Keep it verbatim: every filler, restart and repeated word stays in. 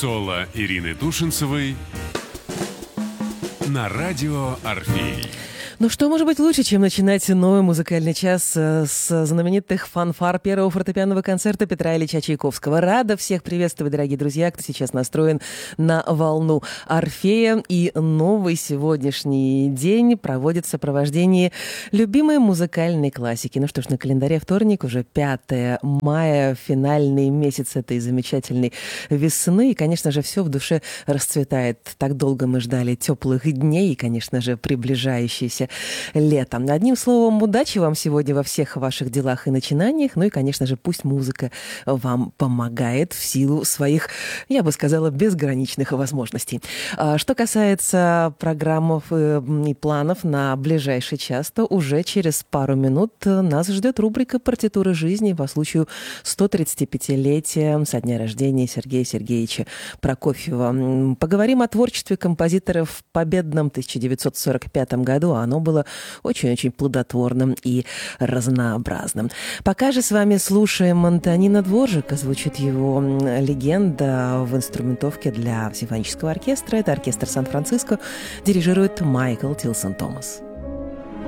Соло Ирины Тушинцевой на радио «Орфей». Ну что может быть лучше, чем начинать новый музыкальный час с знаменитых фанфар первого фортепианного концерта Петра Ильича Чайковского. Рада всех приветствовать, дорогие друзья, кто сейчас настроен на волну Орфея. И новый сегодняшний день проводит в сопровождении любимой музыкальной классики. Ну что ж, на календаре вторник, уже пятое мая, финальный месяц этой замечательной весны. И, конечно же, все в душе расцветает. Так долго мы ждали теплых дней и, конечно же, приближающейся летом. Одним словом, удачи вам сегодня во всех ваших делах и начинаниях. Ну и, конечно же, пусть музыка вам помогает в силу своих, я бы сказала, безграничных возможностей. Что касается программ и планов на ближайший час, то уже через пару минут нас ждет рубрика «Партитуры жизни» по случаю сто тридцатипятилетия со дня рождения Сергея Сергеевича Прокофьева. Поговорим о творчестве композиторов в победном тысяча девятьсот сорок пятом году. Оно было очень-очень плодотворным и разнообразным. Пока же с вами слушаем Антонина Дворжика. Звучит его легенда в инструментовке для симфонического оркестра. Это оркестр Сан-Франциско. Дирижирует Майкл Тилсон Томас.